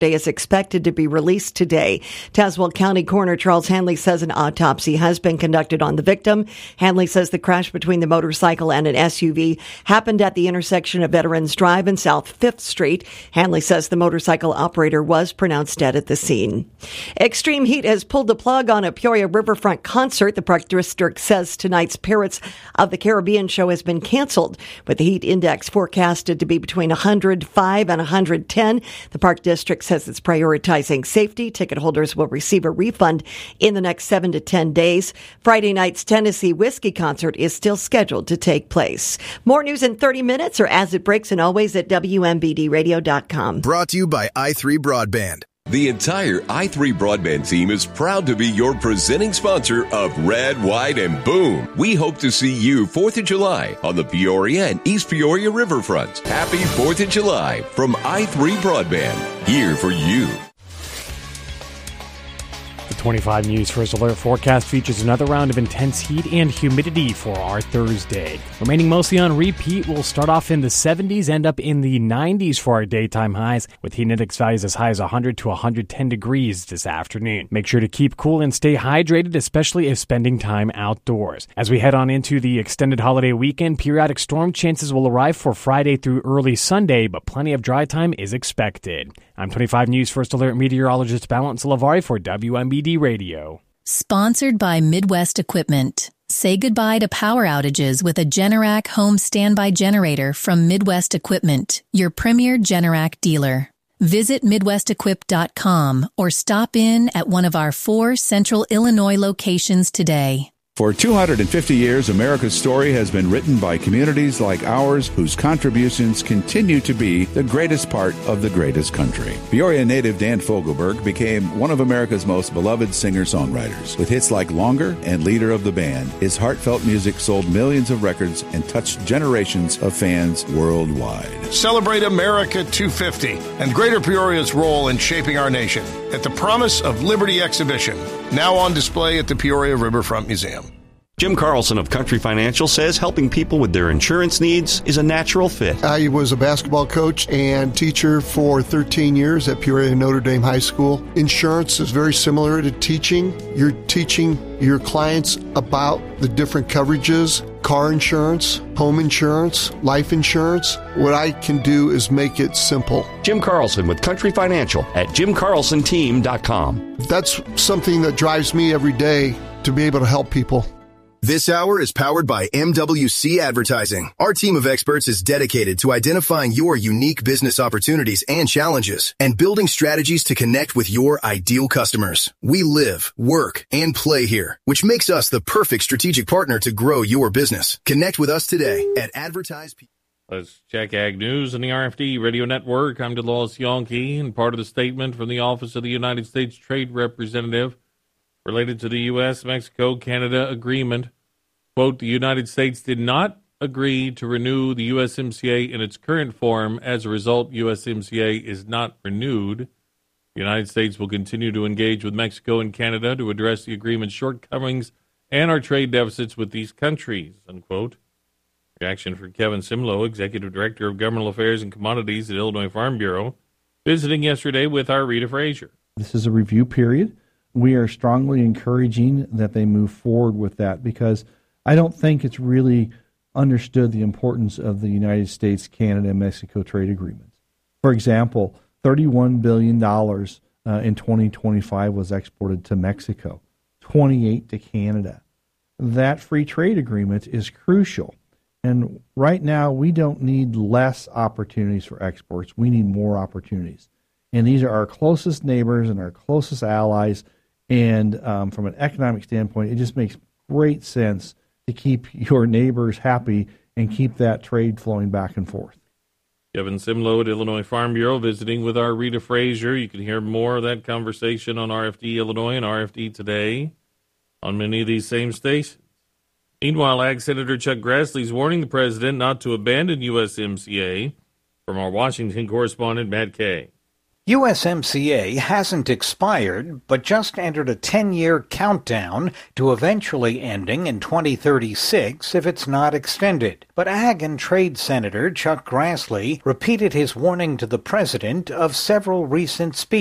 is expected to be released today. Tazewell County Coroner Charles Hanley says an autopsy has been conducted on the victim. Hanley says the crash between the motorcycle and an SUV happened at the intersection of Veterans Drive and South 5th Street. Hanley says the motorcycle operator was pronounced dead at the scene. Extreme heat has pulled the plug on a Peoria Riverfront concert. The Park District says tonight's Pirates of the Caribbean show has been canceled, with the heat index forecasted to be between 105 and 110. The Park District says it's prioritizing safety. Ticket holders will receive a refund in the next 7 to 10 days. Friday night's Tennessee Whiskey concert is still scheduled to take place. More news in 30 minutes or as it breaks, and always at WMBDradio.com. Brought to you by i3 Broadband. The entire i3 Broadband team is proud to be your presenting sponsor of Red, White, and Boom. We hope to see you 4th of July on the Peoria and East Peoria Riverfront. Happy 4th of July from i3 Broadband, here for you. The 25 News First Alert forecast features another round of intense heat and humidity for our Thursday. Remaining mostly on repeat, we'll start off in the 70s, end up in the 90s for our daytime highs, with heat index values as high as 100 to 110 degrees this afternoon. Make sure to keep cool and stay hydrated, especially if spending time outdoors. As we head on into the extended holiday weekend, periodic storm chances will arrive for Friday through early Sunday, but plenty of dry time is expected. I'm 25 News First Alert meteorologist Balance Lavari for WMBD Radio. Sponsored by Midwest Equipment. Say goodbye to power outages with a Generac home standby generator from Midwest Equipment, your premier Generac dealer. Visit MidwestEquip.com or stop in at one of our 4 Central Illinois locations today. For 250 years, America's story has been written by communities like ours whose contributions continue to be the greatest part of the greatest country. Peoria native Dan Fogelberg became one of America's most beloved singer-songwriters. With hits like Longer and Leader of the Band, his heartfelt music sold millions of records and touched generations of fans worldwide. Celebrate America 250 and Greater Peoria's role in shaping our nation at the Promise of Liberty exhibition, now on display at the Peoria Riverfront Museum. Jim Carlson of Country Financial says helping people with their insurance needs is a natural fit. I was a basketball coach and teacher for 13 years at Peoria Notre Dame High School. Insurance is very similar to teaching. You're teaching your clients about the different coverages, car insurance, home insurance, life insurance. What I can do is make it simple. Jim Carlson with Country Financial at JimCarlsonTeam.com. That's something that drives me every day to be able to help people. This hour is powered by MWC Advertising. Our team of experts is dedicated to identifying your unique business opportunities and challenges and building strategies to connect with your ideal customers. We live, work, and play here, which makes us the perfect strategic partner to grow your business. Connect with us today at Advertise. Let's check Ag News on the RFD Radio Network. I'm DeLawes Yonke, and part of the statement from the Office of the United States Trade Representative related to the U.S., Mexico, Canada agreement. Quote, the United States did not agree to renew the USMCA in its current form. As a result, USMCA is not renewed. The United States will continue to engage with Mexico and Canada to address the agreement's shortcomings and our trade deficits with these countries, unquote. Reaction from Kevin Simlo, Executive Director of Governmental Affairs and Commodities at Illinois Farm Bureau, visiting yesterday with our Rita Frazier. This is a review period. We are strongly encouraging that they move forward with that because I don't think it's really understood the importance of the United States, Canada, and Mexico trade agreements. For example, $31 billion in 2025 was exported to Mexico, 28 to Canada. That free trade agreement is crucial. And right now, we don't need less opportunities for exports. We need more opportunities. And these are our closest neighbors and our closest allies. And from an economic standpoint, it just makes great sense to keep your neighbors happy and keep that trade flowing back and forth. Kevin Simlo at Illinois Farm Bureau visiting with our Rita Frazier. You can hear more of that conversation on RFD Illinois and RFD Today on many of these same stations. Meanwhile, Ag Senator Chuck Grassley is warning the president not to abandon USMCA. From our Washington correspondent, Matt Kay. USMCA hasn't expired, but just entered a 10-year countdown to eventually ending in 2036 if it's not extended. But Ag and Trade Senator Chuck Grassley repeated his warning to the president of several recent speeches